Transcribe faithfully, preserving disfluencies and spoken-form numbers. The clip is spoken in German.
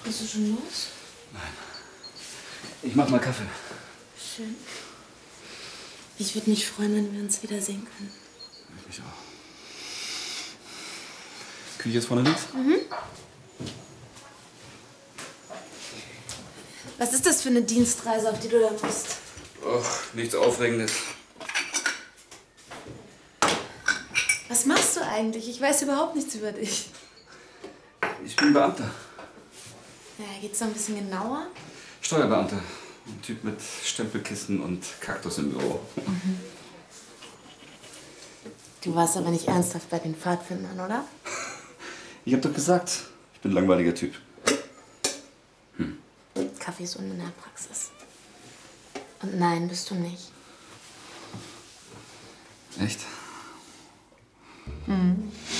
Bist du schon los? Nein. Ich mach mal Kaffee. Schön. Ich würde mich freuen, wenn wir uns wiedersehen können. Ich mich auch. Küche ist vorne links? Mhm. Was ist das für eine Dienstreise, auf die du da musst? Ach, nichts Aufregendes. Was machst du eigentlich? Ich weiß überhaupt nichts über dich. Ich bin Beamter. Ja, geht's noch ein bisschen genauer? Steuerbeamter. Ein Typ mit Stempelkissen und Kaktus im Büro. Mhm. Du warst aber nicht ernsthaft bei den Pfadfindern, oder? Ich hab doch gesagt, ich bin ein langweiliger Typ. Hm. Kaffeesohn in der Praxis. Und nein, bist du nicht. Echt? Mhm.